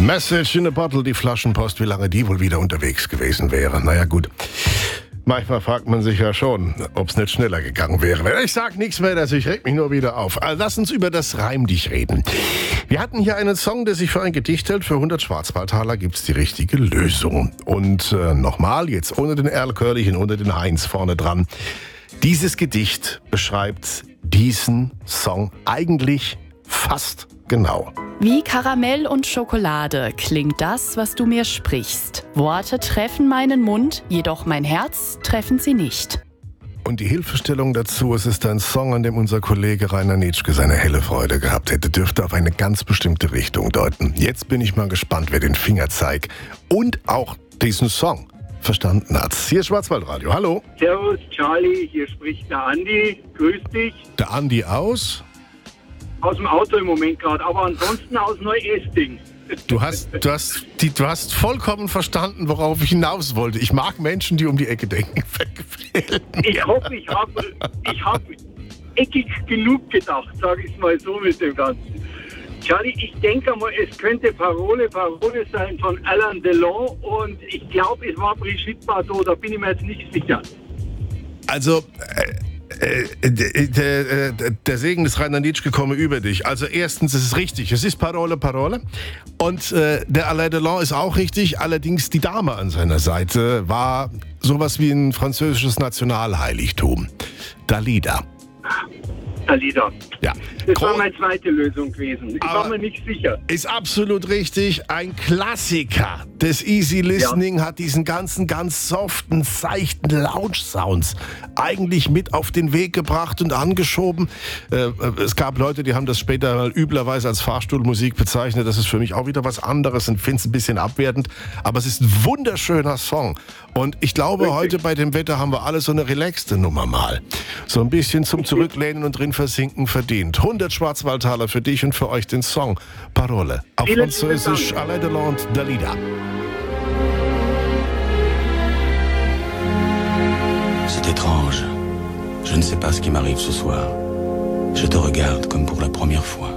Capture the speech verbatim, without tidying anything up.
Message in a Bottle, die Flaschenpost, wie lange die wohl wieder unterwegs gewesen wäre. Naja gut, manchmal fragt man sich ja schon, ob es nicht schneller gegangen wäre. Ich sag nichts mehr, also ich reg mich nur wieder auf. Also lass uns über das Reimdich reden. Wir hatten hier einen Song, der sich für ein Gedicht hält. Für hundert Schwarzwaldtaler gibt's die richtige Lösung. Und äh, nochmal, jetzt ohne den Erlkörlich und ohne den Heinz vorne dran. Dieses Gedicht beschreibt diesen Song eigentlich fast genau. Wie Karamell und Schokolade klingt das, was du mir sprichst. Worte treffen meinen Mund, jedoch mein Herz treffen sie nicht. Und die Hilfestellung dazu, es ist ein Song, an dem unser Kollege Rainer Nitschke seine helle Freude gehabt hätte, dürfte auf eine ganz bestimmte Richtung deuten. Jetzt bin ich mal gespannt, wer den Fingerzeig und auch diesen Song verstanden hat. Hier ist Schwarzwaldradio. Hallo. Servus, Charlie, hier spricht der Andi. Grüß dich. Der Andi aus? Aus dem Auto im Moment gerade, aber ansonsten aus Neu-Esting. Du hast, du, hast, die, du hast vollkommen verstanden, worauf ich hinaus wollte. Ich mag Menschen, die um die Ecke denken. Ich hoffe, ich habe ich hab eckig genug gedacht, sage ich mal so mit dem Ganzen. Charlie, ich denke mal, es könnte Parole, Parole sein von Alain Delon und ich glaube, es war Brigitte Bardot, da bin ich mir jetzt nicht sicher. Also, äh, äh, der, der, der Segen des Rainer Nitschke komme über dich. Also erstens, es ist richtig, es ist Parole, Parole. Und äh, der Alain Delon ist auch richtig, allerdings die Dame an seiner Seite war sowas wie ein französisches Nationalheiligtum. Dalida. Dalida. Ja. Das war meine zweite Lösung gewesen. Ich Aber war mir nicht sicher. Ist absolut richtig. Ein Klassiker des Easy Listening ja. Hat diesen ganzen, ganz soften, seichten Lounge-Sounds eigentlich mit auf den Weg gebracht und angeschoben. Äh, es gab Leute, die haben das später mal üblerweise als Fahrstuhlmusik bezeichnet. Das ist für mich auch wieder was anderes und finde es ein bisschen abwertend. Aber es ist ein wunderschöner Song. Und ich glaube, richtig. Heute bei dem Wetter haben wir alle so eine relaxte Nummer mal. So ein bisschen zum Zurücklehnen und drin versinken verdient. hundert Schwarzwaldtaler für dich und für euch den Song Parole. Auf Vielen Französisch Alain Delon und Dalida. C'est étrange. Je ne sais pas ce qui m'arrive ce soir. Je te regarde comme pour la première fois.